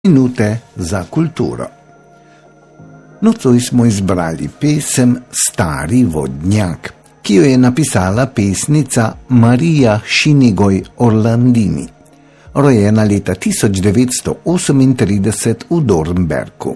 Minute za kulturo. Nocoj smo izbrali pesem Stari vodnjak, ki jo je napisala pesnica Marija Šinigoj Orlandini, rojena leta 1938 v Dornberku.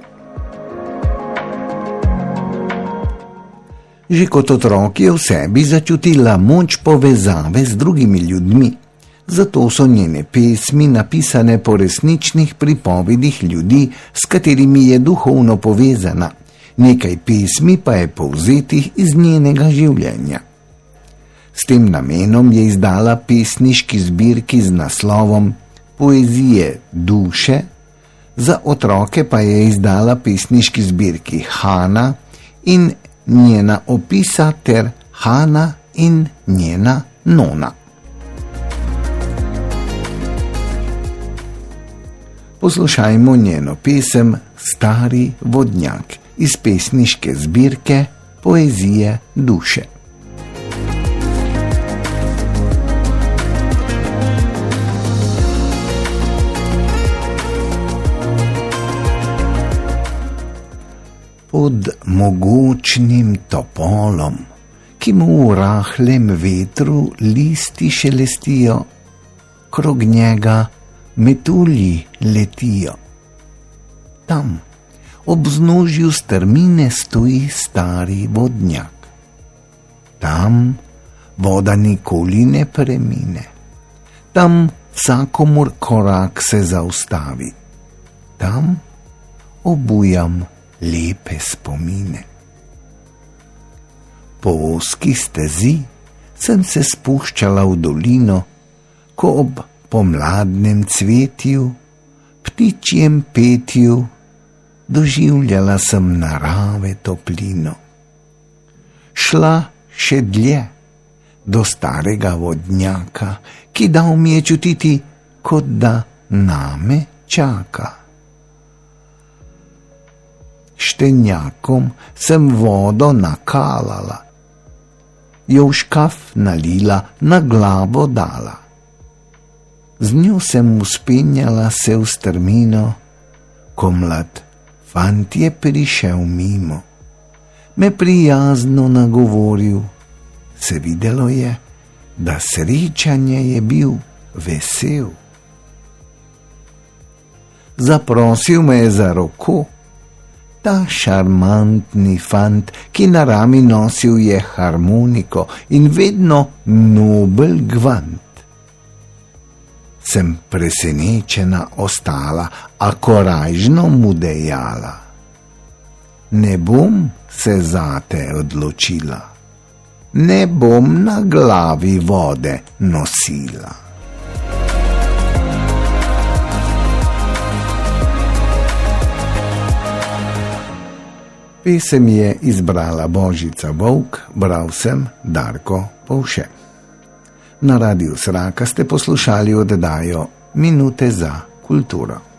Že kot otrok je v sebi začutila moč povezave z drugimi ljudmi. Zato so njene pesmi napisane po resničnih pripovedih ljudi, s katerimi je duhovno povezana. Nekaj pesmi pa je povzetih iz njenega življenja. S tem namenom je izdala pesniški zbirki z naslovom Poezije duše, za otroke pa je izdala pesniški zbirki Hana in njena opisa ter Hana in njena nona. Poslušajmo njeno pesem Stari vodnjak iz pesniške zbirke Poezije duše. Pod mogočnim topolom, ki mu v rahlem vetru listi šelestijo, krog njega metulji letijo. Tam, ob vznožju strmine, stoji stari vodnjak. Tam voda nikoli ne premine. Tam vsakomur korak se zaustavi. Tam obujam lepe spomine. Po ozki stezi sem se spuščala v dolino, ko ob pomladnem cvetju, ptičjem petju, doživljala sem narave toplino. Šla še dlje, do starega vodnjaka, ki dal mi je čutiti, kot da name čaka. Štenjakom sem vodo nakalala, jo v škaf nalila, na glavo dala. Z njo sem vzpenjala se v strmino, ko mlad fant je prišel mimo. Me prijazno nagovoril, se videlo je, da srečanje je bil vesel. Zaprosil me je za roko, ta šarmantni fant, ki na rami nosil je harmoniko in vedno nobel gvant. Sem presenečena ostala, a korajžno mu dejala: ne bom se zate odločila, ne bom na glavi vode nosila. Pesem je izbrala Božica Volk, bral sem Darko Povše. Na Radiu Sraka ste poslušali oddajo Minute za kulturo.